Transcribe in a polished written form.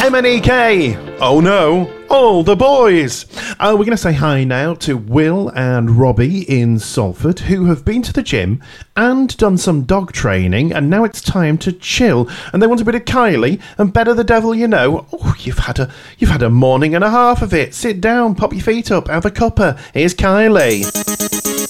MNEK. Oh no, all the boys. We're going to say hi now to Will and Robbie in Salford, who have been to the gym and done some dog training, and now it's time to chill. And they want a bit of Kylie and Better the Devil You Know. Oh, you've had a morning and a half of it. Sit down, pop your feet up, have a cuppa. Here's Kylie.